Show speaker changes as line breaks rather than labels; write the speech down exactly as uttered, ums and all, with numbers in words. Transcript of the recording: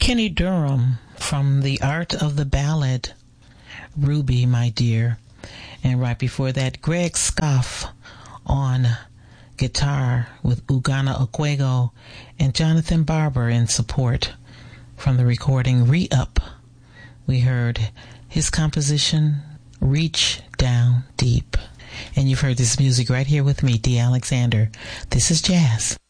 Kenny Durham from The Art of the Ballad, Ruby, My Dear. And right before that, Greg Scoff on guitar with Ugana Okwego and Jonathan Barber in support from the recording Re-Up. We heard his composition, Reach Down Deep. And you've heard this music right here with me, Dee Alexander. This is Jazz.